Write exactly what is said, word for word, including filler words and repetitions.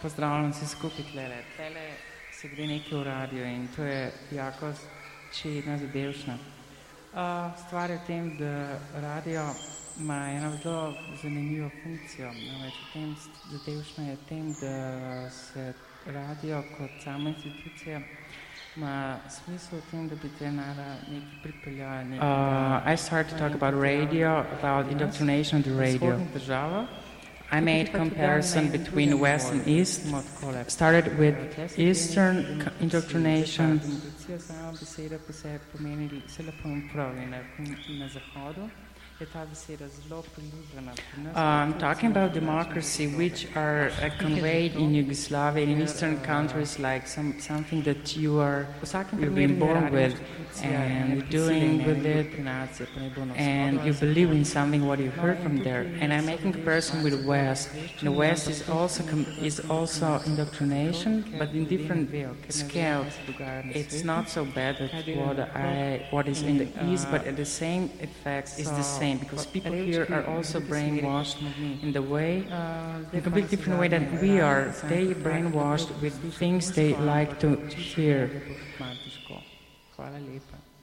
Pozdravljam vsi skupaj tlele. Tlele se gre nekaj v radio in to je jako čedna zadevšna. Uh, stvar je v tem, da radio ima eno zelo zanimivo funkcijo. Namreč v tem zadevšna je v tem, da se radio kot sama institucija ima smisel v tem, da bi trenara nekaj pripeljali. Uh, I started to talk about radio, about indoctrination of the radio. I made comparison between West and East, started with Eastern indoctrination. Uh, I'm talking about democracy, which are uh, conveyed in Yugoslavia and in Eastern countries, like some something that you are you've been born with, and you're doing with it, and you believe in something what you heard from there. And I'm making comparison with the West. The West is also com- is also indoctrination, but in different scale. It's not so bad as what I what is in the East, but at the same effect is the same. Because people here are also brainwashed in the way, in a completely different way than we are. They brainwashed with things they like to hear. Hvala lepa.